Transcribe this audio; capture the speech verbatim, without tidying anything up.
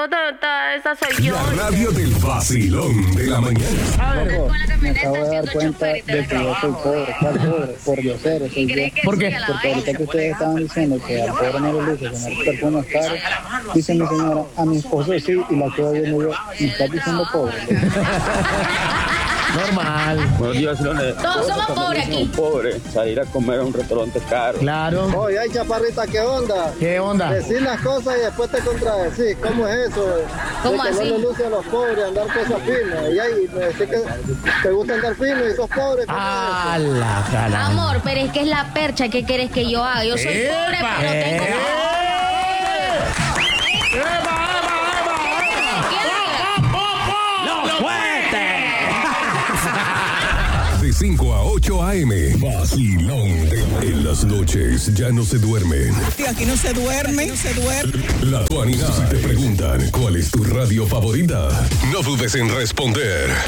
ta, ta, esa soy yo. La radio del vacilón de la mañana. Loco, me acabo de dar cuenta de que yo soy pobre. ¿Cuál pobre? Por diosero soy yo. ¿Por qué? Porque ahorita que ustedes estaban diciendo que al pobre no le luce tener perfumes caros, dice mi señora, a mi esposo sí, y la que hoy viene yo, me estás diciendo pobre. Normal. Buenos días, Leones. Todos somos pobres aquí. Pobres, salir a comer a un restaurante caro. Claro. Oye, ay, chaparrita, ¿qué onda? ¿Qué onda? Decir las cosas y después te contradecir. ¿Cómo es eso? ¿Cómo de que así? no le luce a los pobres andar cosas finas. Y ahí, me decís que te gusta andar fino y sos pobre. ¿Cómo ¡A la cara! Amor, pero es que es la percha. ¿Qué quieres que yo haga? Yo soy pobre, ¡Epa! pero tengo... ¡Eh! De cinco a ocho a eme. Vacilón de En las noches ya no se duermen. Aquí no se duerme, no se duerme. La Tuanidad. Si te preguntan cuál es tu radio favorita, no dudes en responder.